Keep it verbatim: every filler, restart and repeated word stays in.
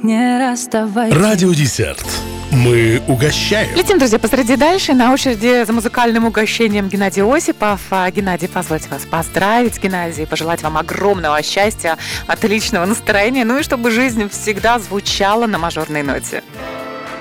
не расставайся. Радиодесерт. Мы угощаем. Летим, друзья, посреди дальше. На очереди за музыкальным угощением Геннадий Осипов. Геннадий, позвольте вас поздравить, Геннадий, пожелать вам огромного счастья, отличного настроения, ну и чтобы жизнь всегда звучала на мажорной ноте.